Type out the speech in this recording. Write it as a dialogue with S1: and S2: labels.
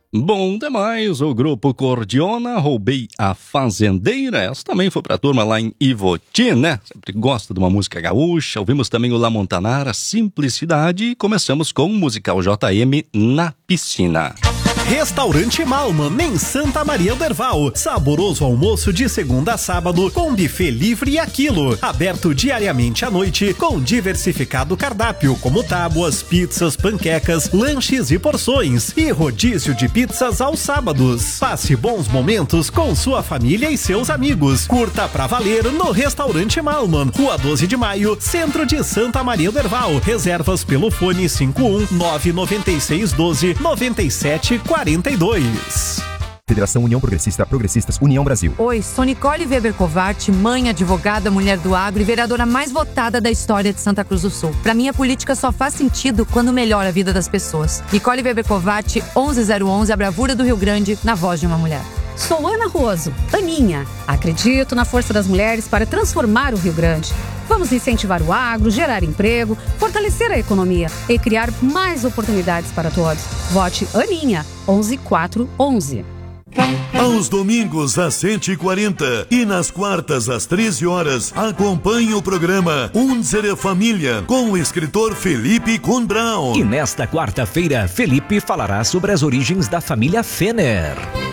S1: Bom demais, o grupo Cordiona, Roubei a Fazendeira. Essa também foi pra turma lá em Ivoti, né? Sempre gosta de uma música gaúcha. Ouvimos também o La Montanara, Simplicidade. E começamos com o musical JM Na Piscina.
S2: Restaurante Malman, em Santa Maria do Herval. Saboroso almoço de segunda a sábado, com buffet livre e aquilo. Aberto diariamente à noite, com diversificado cardápio, como tábuas, pizzas, panquecas, lanches e porções. E rodízio de pizzas aos sábados. Passe bons momentos com sua família e seus amigos. Curta pra valer no Restaurante Malman, Rua 12 de Maio, centro de Santa Maria do Herval. Reservas pelo fone 51-99612-9742.
S3: Federação União Progressista, Progressistas, União Brasil.
S4: Oi, sou Nicole Weber Covatti, mãe, advogada, mulher do agro e vereadora mais votada da história de Santa Cruz do Sul. Pra mim, a política só faz sentido quando melhora a vida das pessoas. Nicole Weber Covatti, 11011, a bravura do Rio Grande, na voz de uma mulher.
S5: Sou Ana Roso, Aninha. Acredito na força das mulheres para transformar o Rio Grande. Vamos incentivar o agro, gerar emprego, fortalecer a economia e criar mais oportunidades para todos. Vote Aninha, 11411.
S6: Aos domingos às 140 e nas quartas às 13 horas, acompanhe o programa Unsere Família com o escritor Felipe Kuhn-Braun.
S7: E nesta quarta-feira, Felipe falará sobre as origens da família Fenner.